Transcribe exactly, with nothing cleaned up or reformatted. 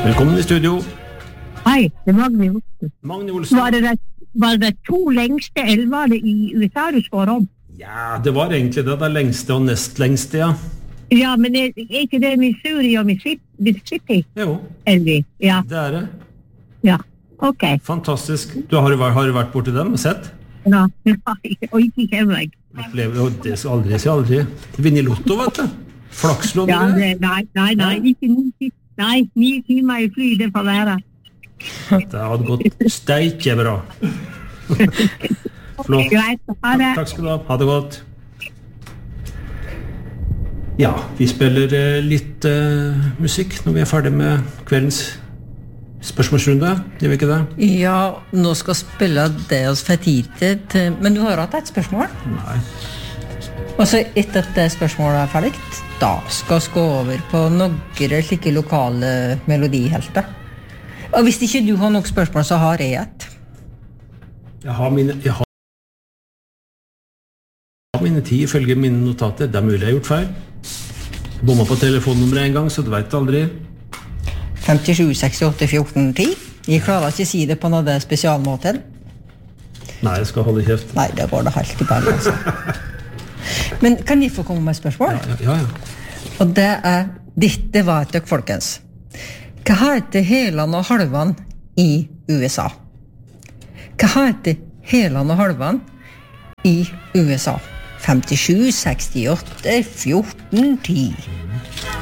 Velkommen i studio. Hei, det er Magne Olsen. Magne Olsen. Var det, var det to lengste elver i U S A du spår om? Ja, det var egentlig det, det lengste og nest lengste, ja. Ja, men er, er ikke det Missouri og Mississippi? Jo, Elvi, ja. det er det. Ja, ok. Fantastisk. Du har, jo vært- har du vært borti dem og sett? Ja, og ikke kjemmer jeg. Opplever, og det skal aldri si aldri. Vinne i lotto, vet du. Flakslån, Ja, det, nei, nei, nei, ikke ni, ti- nei, ni timer i fly, det får være. det hadde gått steike bra. Flott. Greit, ha det. Takk skal du ha. Ha det godt. Ja, vi spiller eh, litt eh, musikk når vi er ferdig med kveldens spørsmålsrunde. Gjør vi ikke det? Ja, nå skal spille det oss for tid til, men du har hatt et spørsmål? Nei. Og så etter at det spørsmålet er ferdig, da skal vi gå over på noen slike lokale melodihelter. Og hvis ikke du har nok spørsmål, så har jeg et. Jeg har mine, jeg har mine ti ifølge mine notater. Det er mulig jeg har gjort feil. Jeg bommet på telefonnummeret en gang, så du vet aldri. femtisju sekstiåtte fjorten ti. Jeg klarer ikke å si det på noe spesialmåte. Nei, jeg skal holde kjeft. Nei, det går det helt i bare, altså. Men kan jeg få komme med et spørsmål? Ja, ja, ja. Og det er, dette vet dere, folkens. Hva heter helan og halvan i U S A? Hva heter helan og halvan i U S A? femtisju sekstiåtte fjorten ti.